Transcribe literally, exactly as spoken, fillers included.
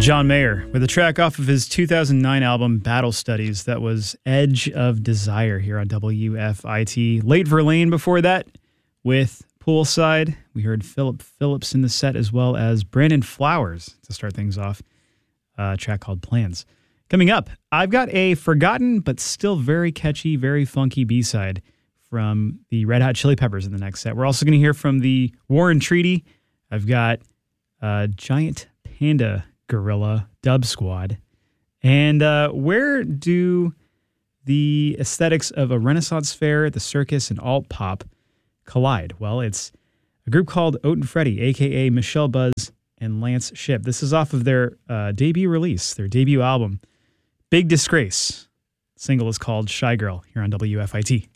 John Mayer with a track off of his two thousand nine album Battle Studies. That was Edge of Desire here on W F I T. Late Verlaine before that with Poolside. We heard Philip Phillips in the set as well as Brandon Flowers to start things off. A track called Plans. Coming up, I've got a forgotten but still very catchy, very funky B-side from the Red Hot Chili Peppers in the next set. We're also going to hear from the War and Treaty. I've got uh, Giant Panda Gorilla Dub Squad. And uh, where do the aesthetics of a Renaissance fair, the circus, and alt pop collide? Well, it's a group called Oat and Freddy, a k a. Michelle Buzz and Lance Shipp. This is off of their uh, debut release, their debut album, Big Disgrace. The single is called Shy Girl here on W F I T.